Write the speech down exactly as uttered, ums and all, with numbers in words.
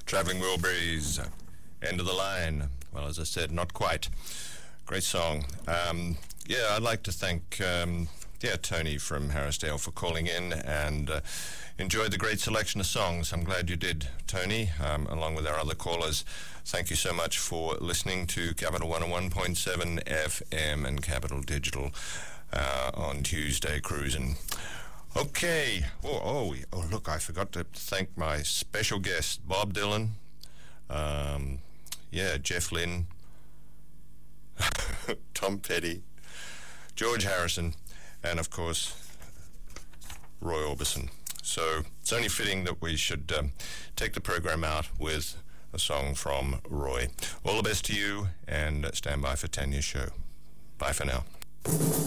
Traveling Wilburys, End of the Line. Well, as I said, not quite. Great song. Um, yeah, I'd like to thank um, yeah, Tony from Harrisdale for calling in and uh, enjoyed the great selection of songs. I'm glad you did, Tony, um, along with our other callers. Thank you so much for listening to Capital one oh one point seven F M and Capital Digital uh, on Tuesday Cruising. Okay. Oh, oh, oh, look, I forgot to thank my special guest, Bob Dylan. Um, yeah, Jeff Lynne, Tom Petty, George Harrison, and of course, Roy Orbison. So it's only fitting that we should um, take the program out with a song from Roy. All the best to you, and stand by for Tanya's show. Bye for now.